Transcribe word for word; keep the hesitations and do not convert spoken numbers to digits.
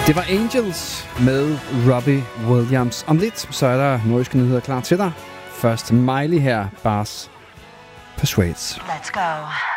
Det var Angels med Robbie Williams. Om lidt, så er der nordiske nyheder klar til dig. Først Miley her, Bars Persuades. Let's go.